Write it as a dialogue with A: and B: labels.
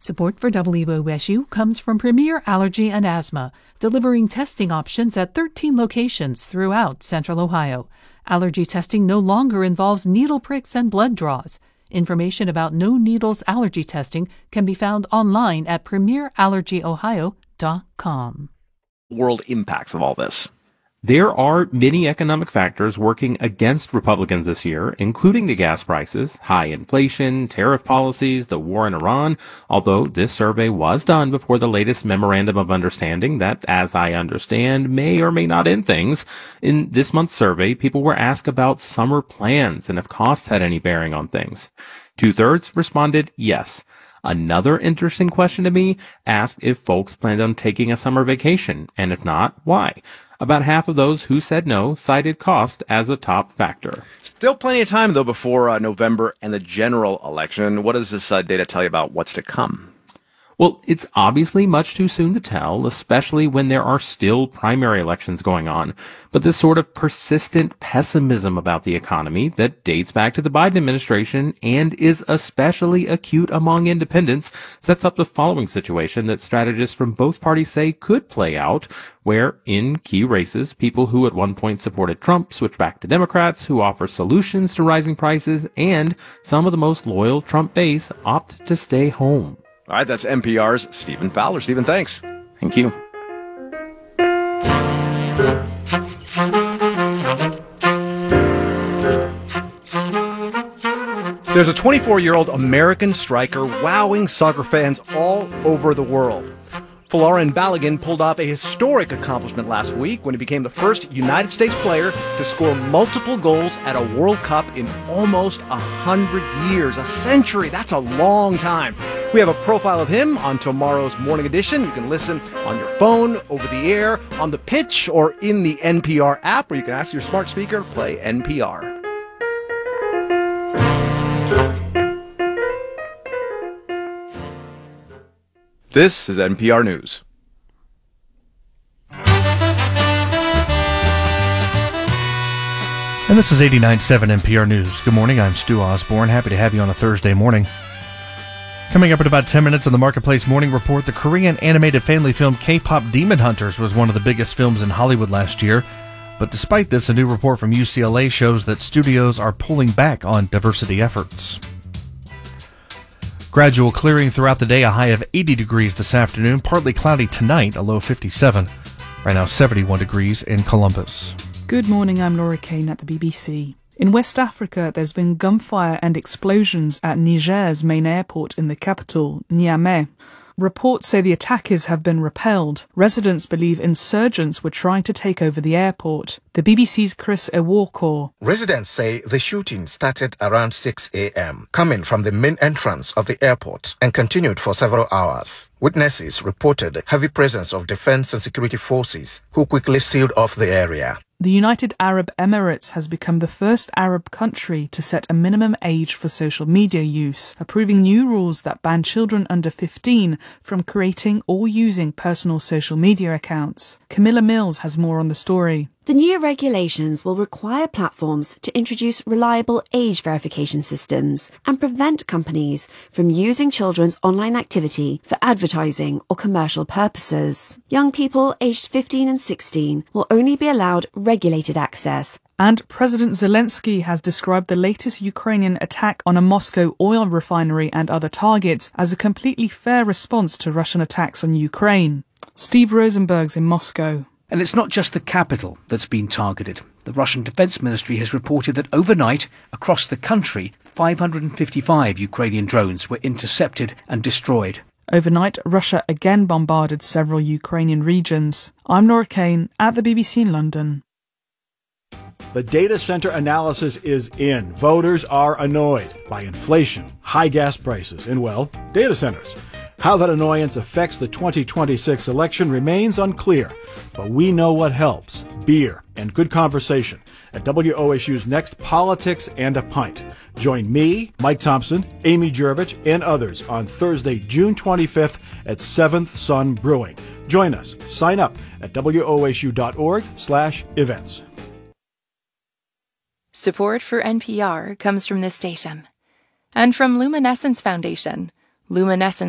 A: Support for WOSU comes from Premier Allergy and Asthma, delivering testing options at 13 locations throughout Central Ohio. Allergy testing no longer involves needle pricks and blood draws. Information about no needles allergy testing can be found online at premierallergyohio.com.
B: World impacts of all this.
C: There are many economic factors working against Republicans this year, including the gas prices, high inflation, tariff policies, the war in Iran, although this survey was done before the latest memorandum of understanding that, as I understand, may or may not end things. In this month's survey, people were asked about summer plans and if costs had any bearing on things. 2/3 responded yes. Another interesting question to me asked if folks planned on taking a summer vacation, and if not, why? About half of those who said no cited cost as a top factor.
B: Still plenty of time, though, before November and the general election. What does this data tell you about what's to come?
C: Well, it's obviously much too soon to tell, especially when there are still primary elections going on. But this sort of persistent pessimism about the economy that dates back to the Biden administration and is especially acute among independents sets up the following situation that strategists from both parties say could play out, where in key races, people who at one point supported Trump switch back to Democrats who offer solutions to rising prices, and some of the most loyal Trump base opt to stay home.
B: All right, that's NPR's Stephen Fowler. Stephen, thanks.
C: Thank you.
B: There's a 24-year-old American striker wowing soccer fans all over the world. Folarin Balogun pulled off a historic accomplishment last week when he became the first United States player to score multiple goals at a World Cup in almost 100 years. A century, that's a long time. We have a profile of him on tomorrow's Morning Edition. You can listen on your phone, over the air, on the pitch, or in the NPR app, or you can ask your smart speaker to play NPR. This is NPR News.
D: And this is 89.7 NPR News. Good morning, I'm Stu Osborne. Happy to have you on a Thursday morning. Coming up in about 10 minutes on the Marketplace Morning Report, the Korean animated family film K-Pop Demon Hunters was one of the biggest films in Hollywood last year. But despite this, a new report from UCLA shows that studios are pulling back on diversity efforts. Gradual clearing throughout the day, a high of 80 degrees this afternoon, partly cloudy tonight, a low of 57. Right now, 71 degrees in Columbus.
E: Good morning, I'm Laura Kane at the BBC. In West Africa, there's been gunfire and explosions at Niger's main airport in the capital, Niamey. Reports say the attackers have been repelled. Residents believe insurgents were trying to take over the airport. The BBC's Chris Ewoko.
F: Residents say the shooting started around 6 a.m., coming from the main entrance of the airport and continued for several hours. Witnesses reported heavy presence of defense and security forces who quickly sealed off the area.
E: The United Arab Emirates has become the first Arab country to set a minimum age for social media use, approving new rules that ban children under 15 from creating or using personal social media accounts. Camilla Mills has more on the story.
G: The new regulations will require platforms to introduce reliable age verification systems and prevent companies from using children's online activity for advertising or commercial purposes. Young people aged 15 and 16 will only be allowed regulated access.
E: And President Zelensky has described the latest Ukrainian attack on a Moscow oil refinery and other targets as a completely fair response to Russian attacks on Ukraine. Steve Rosenberg's in Moscow.
H: And it's not just the capital that's been targeted. The Russian Defense Ministry has reported that overnight, across the country, 555 Ukrainian drones were intercepted and destroyed.
E: Overnight, Russia again bombarded several Ukrainian regions. I'm Laura Kane at the BBC in London.
I: The data center analysis is in. Voters are annoyed by inflation, high gas prices, and, well, data centers. How that annoyance affects the 2026 election remains unclear, but we know what helps: beer and good conversation at WOSU's next Politics and a Pint. Join me, Mike Thompson, Amy Jervich, and others on Thursday, June 25th at 7th Sun Brewing. Join us. Sign up at wosu.org/events.
J: Support for NPR comes from this station and from Luminescence Foundation. Luminescence